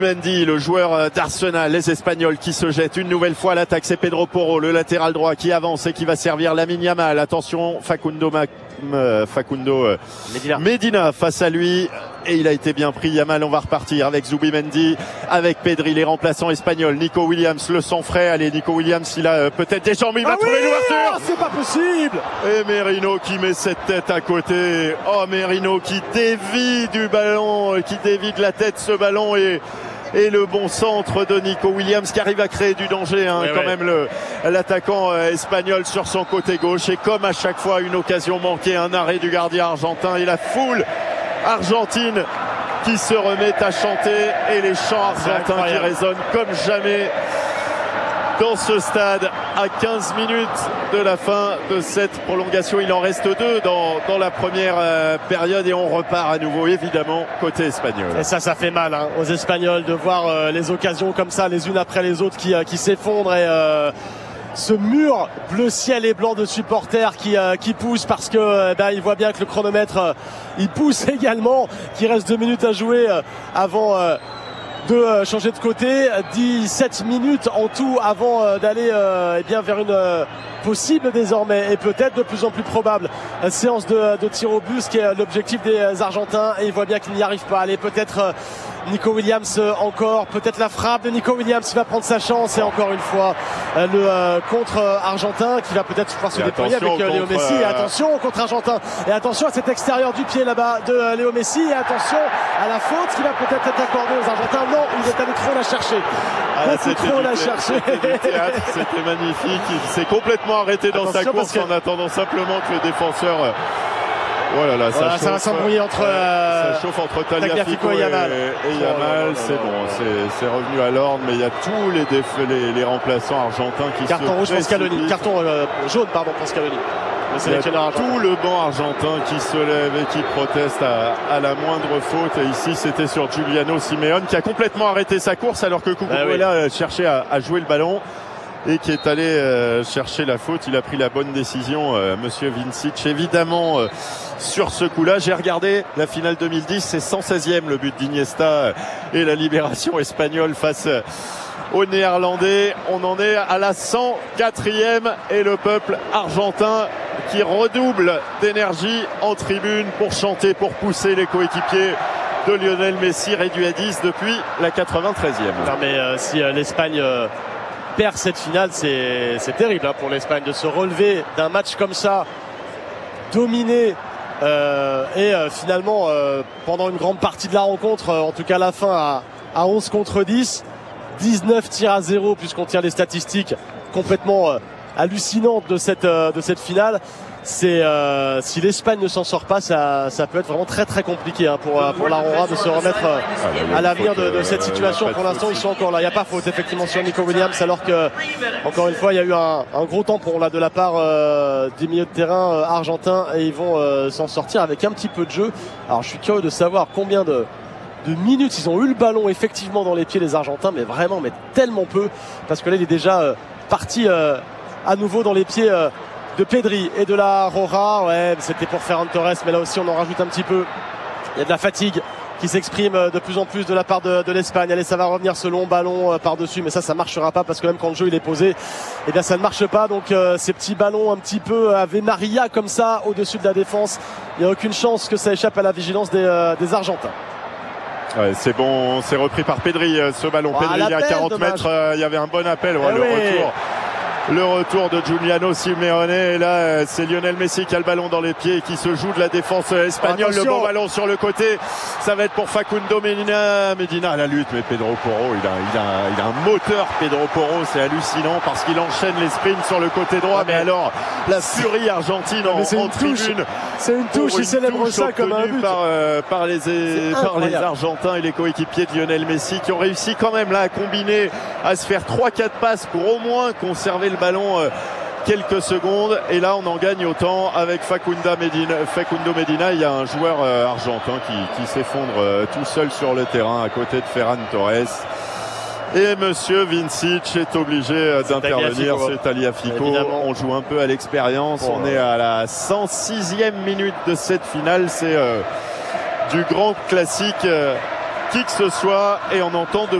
Mendy, le joueur d'Arsenal, les Espagnols qui se jettent une nouvelle fois à l'attaque, c'est Pedro Porro, le latéral droit qui avance et qui va servir Lamine Yamal. Attention, Facundo Medina face à lui et il a été bien pris. Yamal, on va repartir avec Zubimendi, avec Pedri, les remplaçants espagnols. Nico Williams, le sang frais. Allez, Nico Williams, il a peut-être des jambes, il va trouver l'ouverture. C'est pas possible. Et Merino qui met cette tête à côté. Oh, Merino qui dévie du ballon, qui dévie de la tête ce ballon et le bon centre de Nico Williams qui arrive à créer du danger même l'attaquant espagnol sur son côté gauche. Et comme à chaque fois, une occasion manquée, un arrêt du gardien argentin et la foule argentine qui se remet à chanter et les chants argentins qui résonnent comme jamais dans ce stade à 15 minutes de la fin de cette prolongation. Il en reste 2 dans la première période et on repart à nouveau évidemment côté espagnol. Et ça fait mal aux Espagnols de voir les occasions comme ça les unes après les autres qui s'effondrent et ce mur bleu ciel et blanc de supporters qui pousse parce que il voit bien que le chronomètre il pousse également, qu'il reste 2 minutes à jouer avant de changer de côté. 17 minutes en tout avant d'aller vers une possible désormais et peut-être de plus en plus probable séance de tir au but, ce qui est l'objectif des Argentins, et il voit bien qu'il n'y arrive pas. Allez, peut-être Nico Williams encore, peut-être la frappe de Nico Williams qui va prendre sa chance, et encore une fois le contre argentin qui va peut-être pouvoir se déployer avec Léo Messi. Et attention au contre argentin, et attention à cet extérieur du pied là-bas de Léo Messi, et attention à la faute qui va peut-être être accordée aux Argentins. Non, il est allé trop la chercher. C'était magnifique, il s'est complètement arrêté dans sa course en attendant simplement que le défenseur ça va s'embrouiller entre Tagliafico et Yamal. C'est bon, c'est revenu à l'ordre, mais il y a tous les remplaçants argentins qui carton rouge pour Scaloni, carton jaune pour Scaloni. Tout le banc argentin qui se lève et qui proteste à la moindre faute. Et ici, c'était sur Giuliano Simeone qui a complètement arrêté sa course alors que Cucurella cherchait à jouer le ballon et qui est allé chercher la faute. Il a pris la bonne décision, monsieur Vincic, évidemment, sur ce coup-là. J'ai regardé la finale 2010, c'est 116e le but d'Iniesta et la libération espagnole face aux Néerlandais. On en est à la 104e et le peuple argentin qui redouble d'énergie en tribune pour chanter, pour pousser les coéquipiers de Lionel Messi, réduit à 10 depuis la 93e. Non mais si l'Espagne perd cette finale, c'est terrible pour l'Espagne de se relever d'un match comme ça, dominé et finalement pendant une grande partie de la rencontre, en tout cas la fin à 11 contre 10, 19 tirs à 0 puisqu'on tient les statistiques complètement hallucinantes de cette finale. Si l'Espagne ne s'en sort pas, ça peut être vraiment très très compliqué pour l'Aurora de se remettre à l'avenir de cette situation. Pour l'instant, ils sont encore là. Il n'y a pas faute effectivement sur Nico Williams, alors que encore une fois, il y a eu un gros tampon là de la part des milieux de terrain argentins, et ils vont s'en sortir avec un petit peu de jeu. Alors, je suis curieux de savoir combien de minutes ils ont eu le ballon effectivement dans les pieds les Argentins, mais tellement peu, parce que là il est déjà parti à nouveau dans les pieds de Pedri et de la Roja. C'était pour Ferran Torres, mais là aussi on en rajoute un petit peu. Il y a de la fatigue qui s'exprime de plus en plus de la part de l'Espagne. Allez, ça va revenir ce long ballon par-dessus, mais ça marchera pas, parce que même quand le jeu il est posé, ça ne marche pas. Donc ces petits ballons un petit peu Ave Maria comme ça au-dessus de la défense, il n'y a aucune chance que ça échappe à la vigilance des Argentins. C'est bon, c'est repris par Pedri ce ballon. Pedri à 40 mètres, il y avait un bon appel, le retour de Giuliano Simeone, et là c'est Lionel Messi qui a le ballon dans les pieds et qui se joue de la défense espagnole. Attention. Le bon ballon sur le côté, ça va être pour Facundo Medina à la lutte, mais Pedro Porro il a un moteur. Pedro Porro, c'est hallucinant parce qu'il enchaîne les sprints sur le côté droit, mais alors la furie argentine en tribune, c'est une touche, il célèbre ça comme un but par les Argentins et les coéquipiers de Lionel Messi, qui ont réussi quand même là à combiner, à se faire 3-4 passes pour au moins conserver le ballon quelques secondes, et là on en gagne autant avec Facundo Medina. Il y a un joueur argentin qui s'effondre tout seul sur le terrain à côté de Ferran Torres, et monsieur Vincic est obligé d'intervenir. C'est Tagliafico. On joue un peu à l'expérience. On est à la 106e minute de cette finale. C'est du grand classique qui que ce soit et on entend de